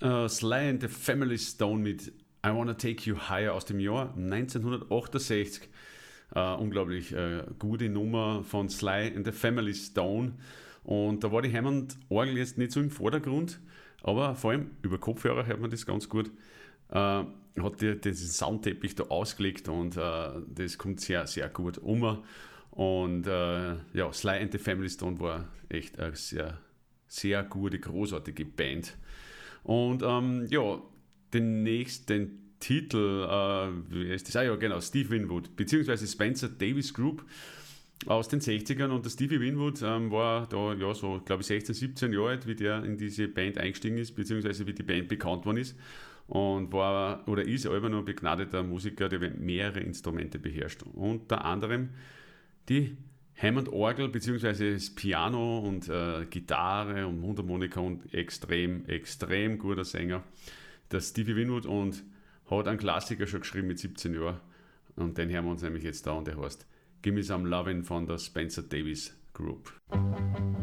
Sly and the Family Stone mit I Wanna Take You Higher aus dem Jahr 1968. Unglaublich gute Nummer von Sly and the Family Stone. Und da war die Hammond-Orgel jetzt nicht so im Vordergrund, aber vor allem über Kopfhörer hört man das ganz gut. Hat diesen Soundteppich da ausgelegt und das kommt sehr, sehr gut um. Und ja, Sly and the Family Stone war echt eine sehr, sehr gute, großartige Band. Und ja, den nächsten Titel, wie heißt das? Ah ja, genau, Steve Winwood, beziehungsweise Spencer Davis Group aus den 60ern. Und der Stevie Winwood war da, ja, so, glaube ich, 16, 17 Jahre alt, wie der in diese Band eingestiegen ist, beziehungsweise wie die Band bekannt worden ist. Und war oder ist aber nur ein begnadeter Musiker, der mehrere Instrumente beherrscht. Unter anderem die Hammond-Orgel bzw. das Piano und Gitarre und Mundharmonika und extrem, extrem guter Sänger, der Stevie Winwood, und hat einen Klassiker schon geschrieben mit 17 Jahren. Und den hören wir uns nämlich jetzt da, und der heißt Gimme Some Lovin' von der Spencer Davis Group.